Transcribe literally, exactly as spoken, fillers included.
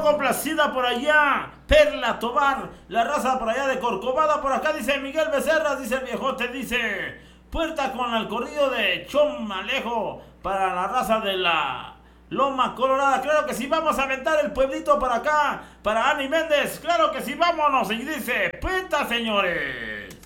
complacida por allá. Perla Tobar, la raza por allá de Corcovado. Por acá dice Miguel Becerra, dice el viejote, dice puerta con el corrido de Chom Alejo para la raza de la Loma Colorada. Claro que sí, vamos a aventar el pueblito para acá, para Ani Méndez. Claro que sí, vámonos. Y dice, puerta, señores.